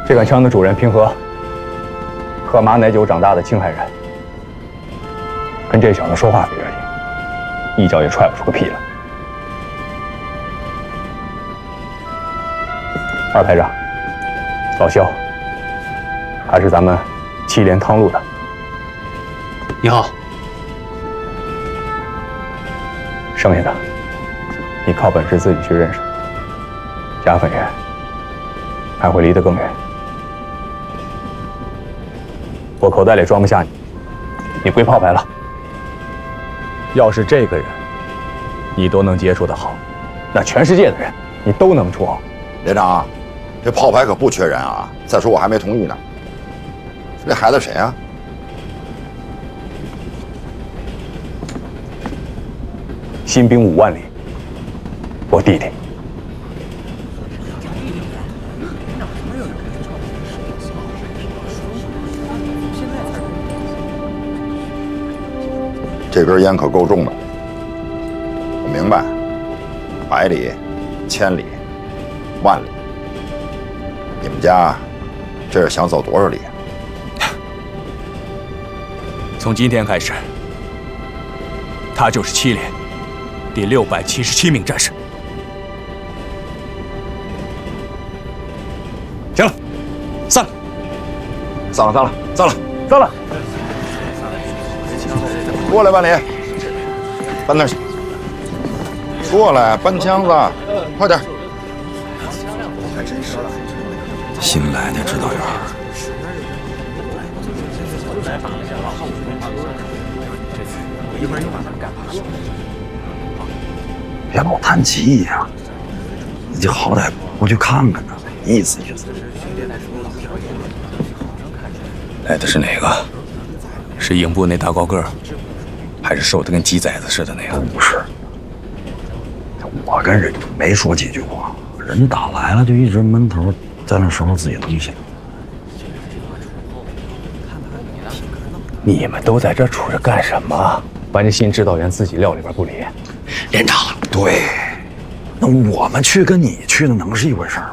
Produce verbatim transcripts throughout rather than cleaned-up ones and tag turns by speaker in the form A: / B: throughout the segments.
A: 这杆枪的主人平和，喝马奶酒长大的青海人，跟这小子说话费劲，一脚也踹不出个屁来。二排长，老肖，他是咱们七连汤路的。
B: 你好。
A: 剩下的，你靠本事自己去认识。加粉人，还会离得更远。我口袋里装不下你，你归炮排了。要是这个人，你都能接触得好，那全世界的人你都能处好。
C: 连长，这炮排可不缺人啊！再说我还没同意呢。这孩子谁啊？
A: 新兵五万里，我弟弟。
C: 这根烟可够重的。我明白，百里、千里、万里，你们家这是想走多少里？
D: 从今天开始，他就是七连第六百七十七名战士。行了，散了，
C: 散了，散了，
A: 散了，散了。
C: 过来，万里，搬那儿去。过来，搬枪子，快点。
E: 新来的指导员。别老叹气呀，你就好歹过去看看呢，意思意思。
D: 来的是哪个？是营部那大高个儿，还是瘦得跟鸡崽子似的那个？
E: 不是，我跟人没说几句话，人打来了就一直闷头在那收拾自己的东西。
A: 你们都在这杵着干什么？把这新指导员自己撂里边不理。
E: 连长，对，那我们去跟你去的能是一回事吗？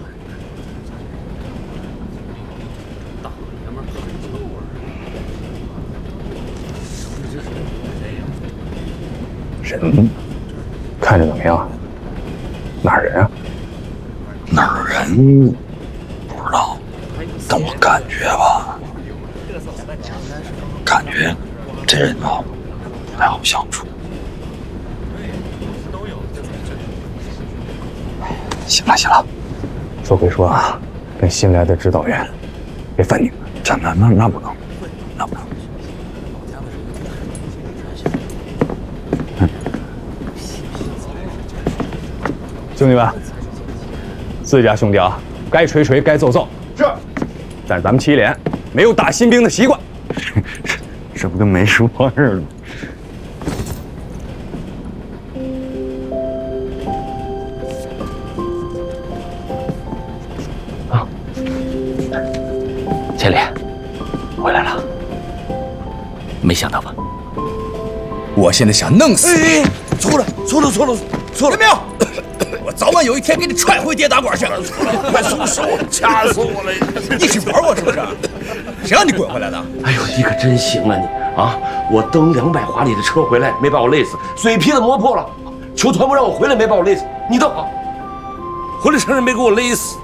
A: 人看着怎么样？哪儿人啊？
E: 哪儿人不知道，但我感觉吧，感觉这人吧不太好相处。行了行了，
A: 说归说啊，跟新来的指导员别翻拧，
E: 这那那那不能，那不能。
A: 兄弟们，自家兄弟啊，该锤锤，该揍揍。
C: 是。
A: 但是咱们七连没有打新兵的习惯，
E: 这不跟没说似的。
B: 啊，千里，回来了。没想到吧？
D: 我现在想弄死你！
C: 错了，错了，错了，错了！
D: 没有？我早晚有一天给你踹回跌打馆去！
C: 快松手，掐死我了！
D: 你是玩我是不是？谁让你滚回来的？
B: 哎呦，你可真行啊你啊！我蹬两百华里的车回来，没把我累死；嘴皮子磨破了，求团部让我回来，没把我累死。你倒好，回来承认没给我勒死。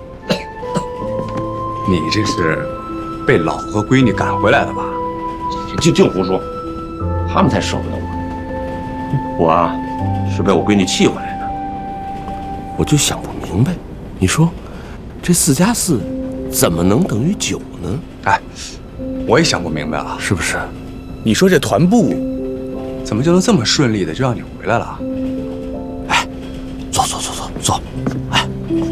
D: 你这是被老婆和闺女赶回来的吧？
B: 净净胡说，他们才舍不得我。我啊，是被我闺女气回来的。我就想不明白，你说这四加四怎么能等于九呢？
D: 哎，我也想不明白啊，
B: 是不是？
D: 你说这团部怎么就能这么顺利的就让你回来了？
B: 哎，坐坐坐坐坐，哎，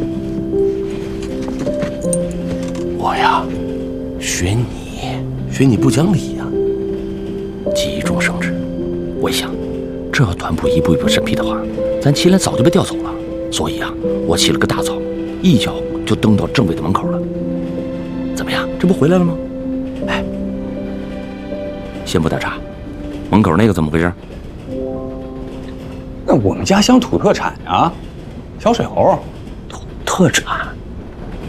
B: 我呀，学你学你不讲理呀、啊，急中生智，我一想，这要团部一步一步审批的话，咱七连早就被调走了。所以啊，我起了个大早，一脚就蹬到政委的门口了。怎么样，这不回来了吗？哎，先不打岔，门口那个怎么回事？
A: 那我们家乡土特产呀、啊，小水猴。
B: 土特产？